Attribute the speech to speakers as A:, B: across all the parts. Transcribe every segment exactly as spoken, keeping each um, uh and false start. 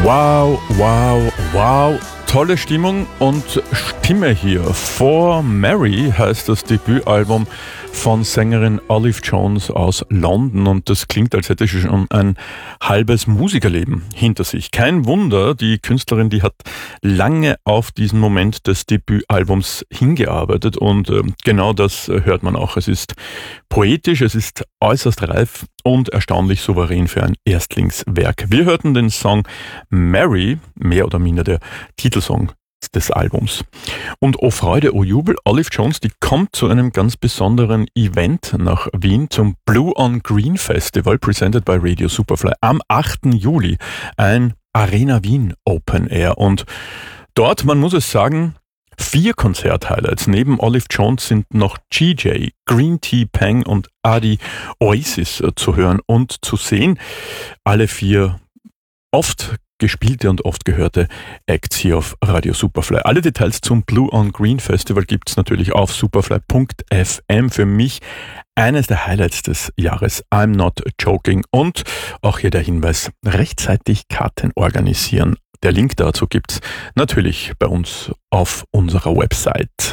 A: Wow, wow, wow. Tolle Stimmung und Stimme hier. For Mary heißt das Debütalbum von Sängerin Olive Jones aus London und das klingt, als hätte sie schon ein halbes Musikerleben hinter sich. Kein Wunder, die Künstlerin, die hat lange auf diesen Moment des Debütalbums hingearbeitet und äh, genau das hört man auch. Es ist poetisch, es ist äußerst reif und erstaunlich souverän für ein Erstlingswerk. Wir hörten den Song Mary, mehr oder minder der Titelsong des Albums. Und oh Freude, oh Jubel, Olive Jones, die kommt zu einem ganz besonderen Event nach Wien, zum Blue on Green Festival, presented by Radio Superfly, am achten Juli, ein Arena Wien Open Air. Und dort, man muss es sagen, vier Konzert-Highlights. Neben Olive Jones sind noch G J, Green Tea Peng und Adi Oasis zu hören und zu sehen. Alle vier oft gespielte und oft gehörte Acts hier auf Radio Superfly. Alle Details zum Blue on Green Festival gibt's natürlich auf superfly punkt f m. Für mich eines der Highlights des Jahres. I'm not joking. Und auch hier der Hinweis, rechtzeitig Karten organisieren. Der Link dazu gibt's natürlich bei uns auf unserer Website.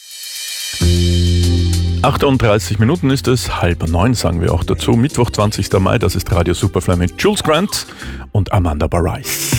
A: achtunddreißig Minuten ist es, halb neun sagen wir auch dazu. Mittwoch, zwanzigster Mai, das ist Radio Superfly mit Jules Grant und Amanda Barais.